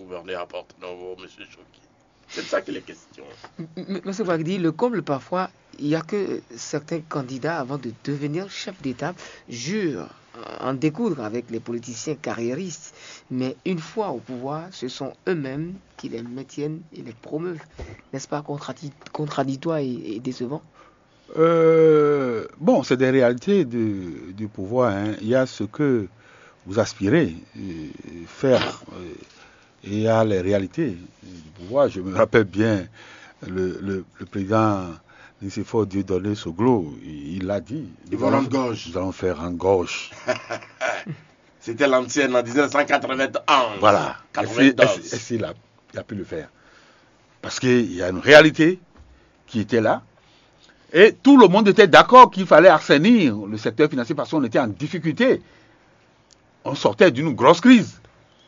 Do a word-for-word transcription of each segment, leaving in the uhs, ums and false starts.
gouverneur à Porto-Novo, M. Choki. C'est de ça qu'il est question. Monsieur Wagdi, le comble parfois, il n'y a que certains candidats, avant de devenir chef d'État, jurent en découdre avec les politiciens carriéristes. Mais une fois au pouvoir, ce sont eux-mêmes qui les maintiennent et les promeuvent. N'est-ce pas contradi- contradictoire et, et décevant? euh, Bon, c'est des réalités de, du pouvoir. Hein. Il y a ce que vous aspirez euh, faire. Euh, et il y a les réalités du pouvoir. Je me rappelle bien le, le, le président Nicéphore Dieudonné Soglo, il l'a dit. Ils vont rendre gauche. Nous allons faire en gauche. C'était l'ancienne en dix-neuf cent quatre-vingt-onze. Voilà. Est-ce qu'il a, il a pu le faire? Parce qu'il y a une réalité qui était là. Et tout le monde était d'accord qu'il fallait assainir le secteur financier parce qu'on était en difficulté. On sortait d'une grosse crise.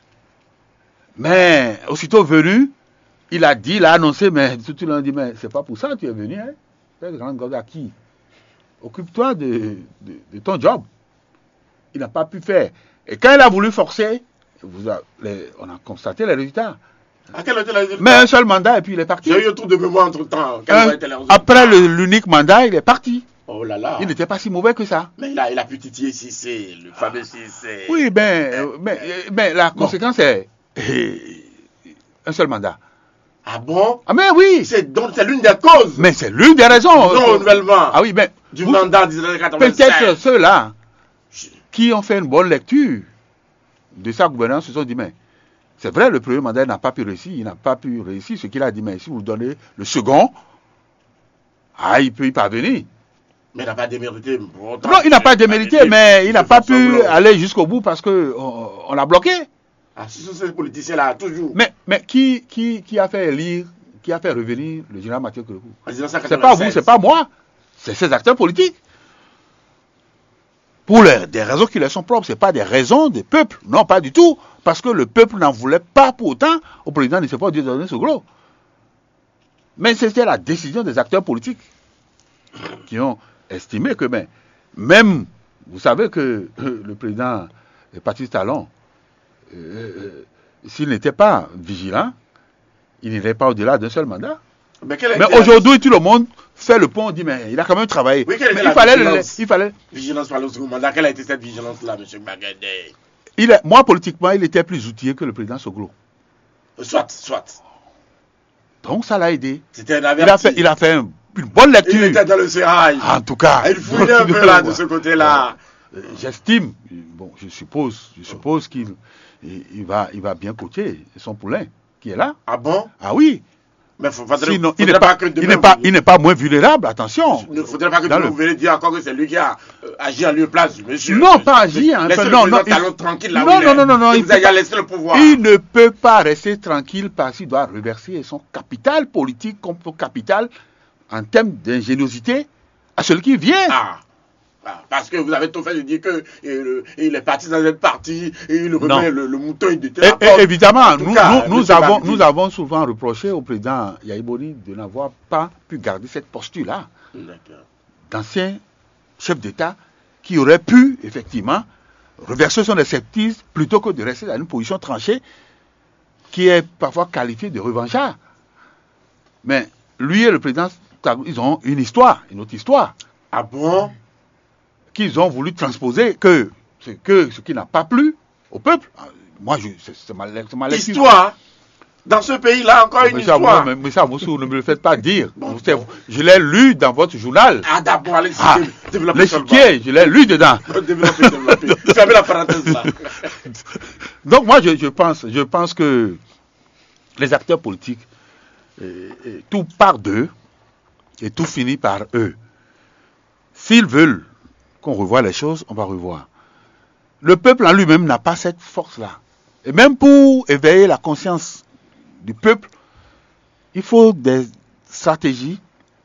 Mais aussitôt venu, il a dit, il a annoncé, mais tout le monde a dit, mais c'est pas pour ça que tu es venu, hein. Faire de grande gauche à qui? Occupe-toi de, de, de ton job. Il n'a pas pu faire. Et quand il a voulu forcer, vous a, les, on a constaté les résultats. À quel était le résultat? Mais un seul mandat et puis il est parti. J'ai eu un tour de mémoire entre temps. Un, après le, l'unique mandat, il est parti. Oh là là. Il n'était pas si mauvais que ça. Mais il a, il a pu titiller Cissé, le fameux Cissé. Oui, ben, euh, mais, mais la bon. conséquence est euh, un seul mandat. Ah bon? Ah mais oui. C'est donc c'est l'une des causes. Mais c'est l'une des raisons. Non, renouvellement. Ah oui, mais du vous, mandat dix-neuf cent quatre-vingt-cinq. Peut-être ceux-là qui ont fait une bonne lecture de sa gouvernance se sont dit, mais c'est vrai, le premier mandat n'a pas pu réussir, il n'a pas pu réussir. Ce qu'il a dit, mais si vous donnez le second, ah, il peut y parvenir. Mais il n'a pas démérité. Non, il n'a pas démérité, mais il n'a pas pu aller jusqu'au bout parce qu'on on l'a bloqué. Ah, ce sont ces politiciens-là, toujours. Mais, mais qui, qui, qui a fait élire, qui a fait revenir le général Mathieu Kérékou? C'est pas vous, c'est pas moi. C'est ces acteurs politiques. Pour les, des raisons qui leur sont propres, c'est pas des raisons des peuples. Non, pas du tout. Parce que le peuple n'en voulait pas pour autant au président Nicéphore Dieudonné Soglo. Mais c'était la décision des acteurs politiques qui ont estimé que ben, même, vous savez que euh, le président Patrice Talon, euh, euh, s'il n'était pas vigilant, il n'irait pas au-delà d'un seul mandat. Mais, mais aujourd'hui, tout le monde fait le pont, on dit, mais il a quand même travaillé. Oui, mais il, fallait le, il fallait vigilance par le second mandat. Quelle a été cette vigilance-là, M. Bagadé? Il est, moi, politiquement, il était plus outillé que le président Soglo. Soit, soit. Donc, ça l'a aidé. C'était un averti. Il a fait, il a fait un, une bonne lecture. Il était dans le sérail. En tout cas. Il fouillait un peu là, de ce côté-là. Euh, J'estime, bon, je suppose, je suppose qu'il il, il va, il va bien coacher son poulain, qui est là. Ah bon? Ah oui. Mais faut, faudrait, Sinon, faudrait il n'est pas, pas, il n'est pas, il n'est pas moins vulnérable, attention. Il ne faudrait pas que vous le... dire encore que c'est lui qui a euh, agi en lieu place du monsieur. Non, monsieur, pas agi. Hein, laissez non, le non, il... tranquille là non, où non, il non, non, non, il vous a laissé le pouvoir. Il ne peut pas rester tranquille parce qu'il doit reverser son capital politique comme son capital en termes d'ingéniosité à celui qui vient. Ah. Parce que vous avez tout fait de dire que euh, il est parti dans cette partie et il remet le, le mouton il était et, et évidemment, nous, cas, nous, nous, avons, nous avons souvent reproché au président Yahya Boni de n'avoir pas pu garder cette posture-là d'ancien chef d'État qui aurait pu effectivement reverser son expertise plutôt que de rester dans une position tranchée qui est parfois qualifiée de revanchard. Mais lui et le président, ils ont une histoire, une autre histoire. Ah bon? Qu'ils ont voulu transposer que ce, que, ce qui n'a pas plu au peuple. Moi, je, c'est, c'est ma, c'est ma lecture. Histoire. Dans ce pays-là, encore mais une ça, histoire. Mais, mais ça, Moussou, ne me le faites pas dire. Bon, bon. Je l'ai lu dans votre journal. Ah, d'abord, allez, ah, l'expliquer, je l'ai lu dedans. Développez, développez. Fermez la parenthèse là. Donc, moi, je, je, pense, je pense que les acteurs politiques, euh, euh, tout part d'eux et tout finit par eux. S'ils veulent qu'on revoie les choses, on va revoir. Le peuple en lui-même n'a pas cette force-là. Et même pour éveiller la conscience du peuple, il faut des stratégies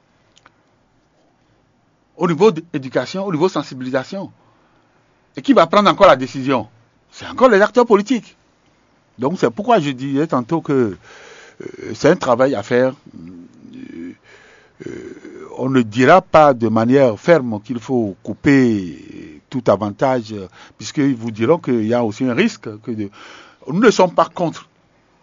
au niveau d'éducation, au niveau de sensibilisation. Et qui va prendre encore la décision? C'est encore les acteurs politiques. Donc c'est pourquoi je disais tantôt que euh, c'est un travail à faire. Euh, euh, on ne dira pas de manière ferme qu'il faut couper tout avantage, puisqu'ils vous diront qu'il y a aussi un risque. Que de... Nous ne sommes pas contre